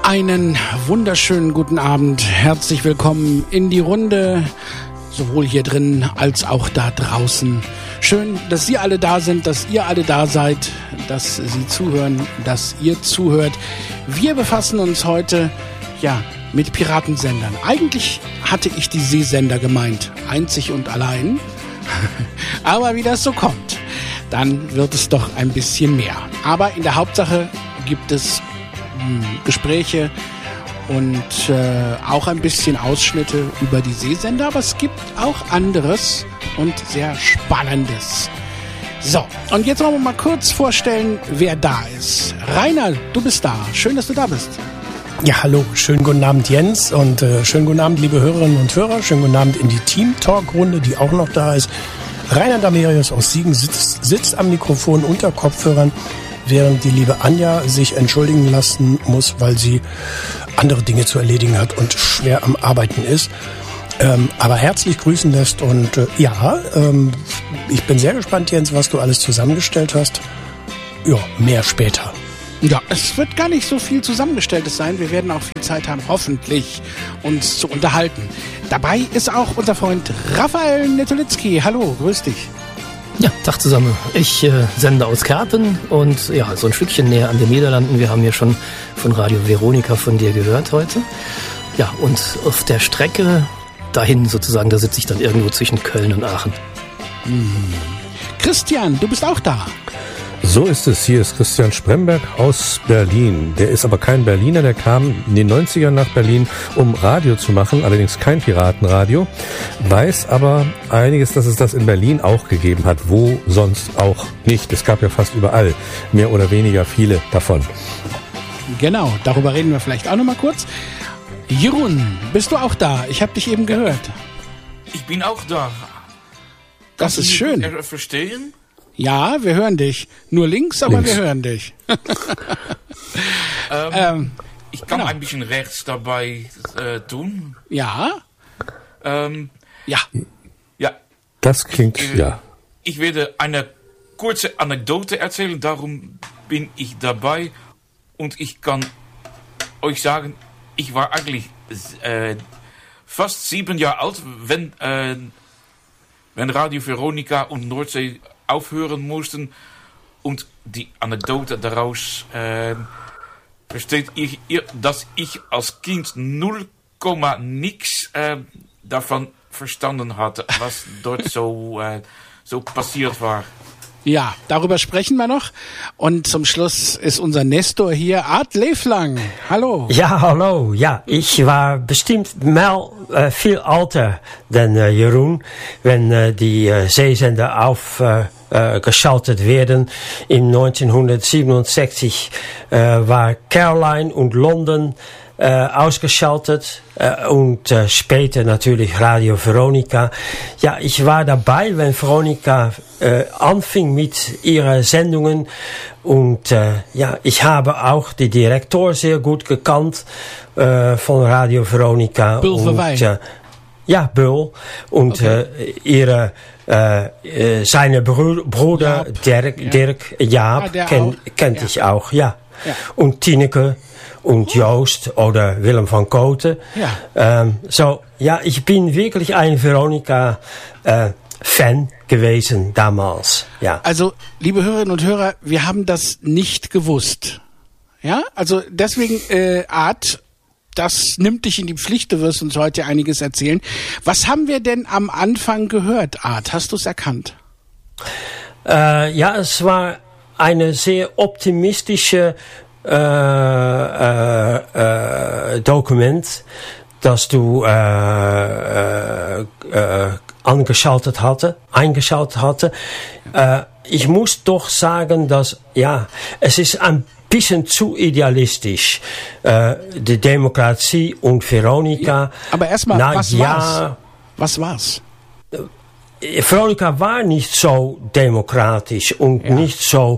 Einen wunderschönen guten Abend. Herzlich willkommen in die Runde, sowohl hier drin als auch da draußen. Schön, dass Sie alle da sind, dass ihr alle da seid, dass Sie zuhören, dass ihr zuhört. Wir befassen uns heute, mit Piratensendern. Eigentlich hatte ich die Seesender gemeint, einzig und allein. Aber wie das so kommt, dann wird es doch ein bisschen mehr. Aber in der Hauptsache gibt es Gespräche und auch ein bisschen Ausschnitte über die Seesender, aber es gibt auch anderes und sehr Spannendes. So, und jetzt wollen wir mal kurz vorstellen, wer da ist. Rainer, du bist da. Schön, dass du da bist. Ja, hallo. Schönen guten Abend, Jens, und schönen guten Abend, liebe Hörerinnen und Hörer. Schönen guten Abend in die Team-Talk-Runde, die auch noch da ist. Rainer Damerius aus Siegen sitzt am Mikrofon unter Kopfhörern, während die liebe Anja sich entschuldigen lassen muss, weil sie andere Dinge zu erledigen hat und schwer am Arbeiten ist. Aber herzlich grüßen lässt und ich bin sehr gespannt, Jens, was du alles zusammengestellt hast. Ja, mehr später. Ja, es wird gar nicht so viel Zusammengestelltes sein. Wir werden auch viel Zeit haben, hoffentlich, uns zu unterhalten. Dabei ist auch unser Freund Raphael Netolitzki. Hallo, grüß dich. Ja, Tag zusammen. Ich sende aus Kerpen und so ein Stückchen näher an den Niederlanden. Wir haben ja schon von Radio Veronika von dir gehört heute. Ja, und auf der Strecke dahin sozusagen, da sitze ich dann irgendwo zwischen Köln und Aachen. Christian, du bist auch da. So ist es. Hier ist Christian Spremberg aus Berlin. Der ist aber kein Berliner, der kam in den 90ern nach Berlin, um Radio zu machen, allerdings kein Piratenradio, weiß aber einiges, dass es das in Berlin auch gegeben hat, wo sonst auch nicht. Es gab ja fast überall mehr oder weniger viele davon. Genau, darüber reden wir vielleicht auch noch mal kurz. Jeroen, bist du auch da? Ich habe dich eben gehört. Ich bin auch da. Das ist schön. Kannst du mich verstehen? Ja, wir hören dich. Nur links, aber wir hören dich. Ich kann ein bisschen rechts dabei tun. Ja? Ja. Das klingt, Ich werde eine kurze Anekdote erzählen, darum bin ich dabei. Und ich kann euch sagen, ich war eigentlich fast 7 Jahre alt, wenn Radio Veronika und Nordsee aufhören mussten, und die Anekdote daraus versteht ihr, dass ich als Kind 0, nix davon verstanden hatte, was dort so passiert war. Ja, darüber sprechen wir noch. Und zum Schluss ist unser Nestor hier, Art Leeflang. Hallo. Ja, hallo. Ja, ich war bestimmt mal viel älter dan Jeroen, wenn die Seesender aufgeschaltet werden. In 1967 war Caroline und London ausgeschaltet und später natürlich Radio Veronika. Ja, ich war dabei, wenn Veronika anfing mit ihren Sendungen, und ich habe auch die Direktor sehr gut gekannt von Radio Veronika. Bill Verwij. Bill. Und okay. Seine Bruder Dirk Jaap kennt ich auch, ja. Und Tineke und Joost oder Willem van Koten. Ja. Ich bin wirklich ein Veronika-Fan gewesen damals. Ja. Also, liebe Hörerinnen und Hörer, wir haben das nicht gewusst. Ja, also deswegen, Art, das nimmt dich in die Pflicht, du wirst uns heute einiges erzählen. Was haben wir denn am Anfang gehört, Art? Hast du es erkannt? Es war eine sehr optimistische Dokument, das du eingeschaltet hatte. Ich muss doch sagen, dass es ist ein bisschen zu idealistisch, die Demokratie und Veronika. Aber erstmal, was war's? Veronika war nicht so demokratisch und nicht so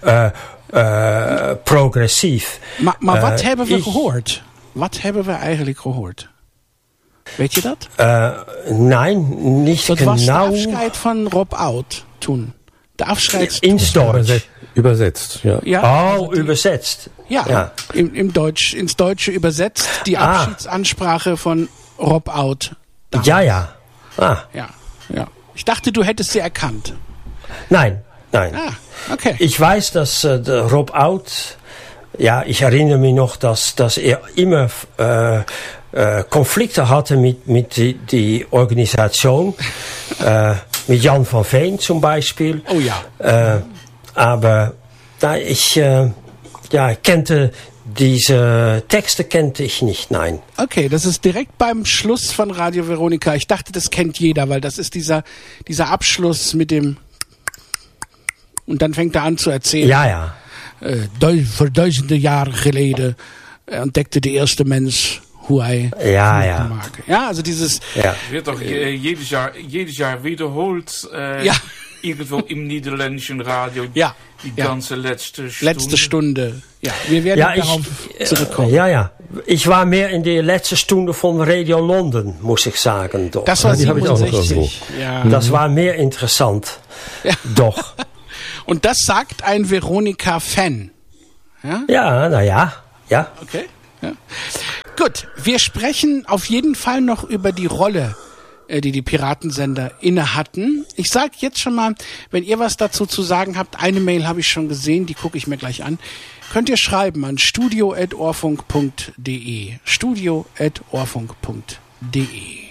progressief. Maar wat hebben we gehoord? Wat hebben we eigenlijk gehoord? Weet je dat? Nein, nicht dat genau. Dat was de afscheid van Rob Oud toen. De afscheid... In Deutsch. Übersetzt, ja. Übersetzt. Ja. Ins Deutsche übersetzt, die Abschiedsansprache von Rob Out. damals. Ja. Ah. Ja. Ich dachte, du hättest sie erkannt. Nein. Ah, okay. Ich weiß, dass der Rob Out, ja, ich erinnere mich noch, dass er immer Konflikte hatte mit die Organisation, mit Jan van Veen zum Beispiel. Oh ja. Aber ich kannte diese Texte ich nicht, nein. Okay, das ist direkt beim Schluss von Radio Veronica. Ich dachte, das kennt jeder, weil das ist dieser Abschluss mit dem... Und dann fängt er an zu erzählen. Ja. Vor duizenden Jahren geleden entdeckte der erste Mensch Huawei. Ja. Ja, also dieses... Ja. Wird doch jedes Jahr wiederholt. Irgendwo im niederländischen Radio. Ja. Die ganze letzte Stunde. Ja, wir werden darauf zurückkommen. Ja. Ich war mehr in der letzten Stunde von Radio London, muss ich sagen. Doch. Das war die habe ich auch noch 67. Ja. Das war mehr interessant. Ja. Doch. Und das sagt ein Veronica-Fan. Ja. Okay. Ja. Gut, wir sprechen auf jeden Fall noch über die Rolle, die Piratensender inne hatten. Ich sage jetzt schon mal, wenn ihr was dazu zu sagen habt, eine Mail habe ich schon gesehen, die gucke ich mir gleich an. Könnt ihr schreiben an studio@orfunk.de. studio@orfunk.de.